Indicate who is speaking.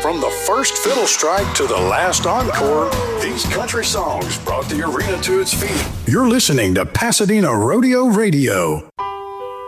Speaker 1: From the first fiddle strike to the last encore, these country songs brought the arena to its feet. You're listening to Pasadena Rodeo Radio.